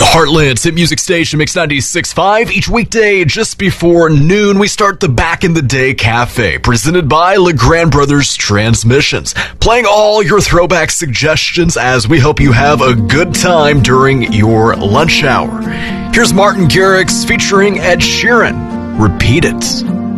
Heartland's hit music station, Mix 96.5. Each weekday, just before noon, we start the Back in the Day Cafe, presented by LeGrand Brothers Transmissions, playing all your throwback suggestions as we hope you have a good time during your lunch hour. Here's Martin Garrix featuring Ed Sheeran. Repeat It.